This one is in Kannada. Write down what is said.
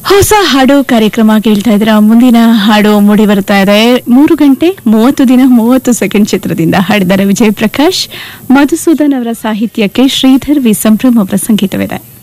ಹೊಸ ಹಾಡು ಕಾರ್ಯಕ್ರಮ ಕೇಳ್ತಾ ಇದ್ರ ಮುಂದಿನ ಹಾಡು ಮೂಡಿ ಬರ್ತಾ ಇದೆ 3:30 ಚಿತ್ರದಿಂದ ಹಾಡಿದ್ದಾರೆ ವಿಜಯ್ ಪ್ರಕಾಶ್. ಮಧುಸೂದನ್ ಅವರ ಸಾಹಿತ್ಯಕ್ಕೆ ಶ್ರೀಧರ್ ವಿ ಸಂಭ್ರಮ್ ಅವರ ಸಂಗೀತವಿದೆ.